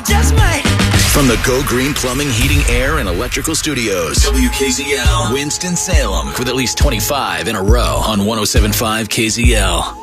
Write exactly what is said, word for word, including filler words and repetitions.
just might. From the Go Green Plumbing, Heating, Air, and Electrical Studios, W K Z L, Winston-Salem, with at least twenty-five in a row on one oh seven point five K Z L.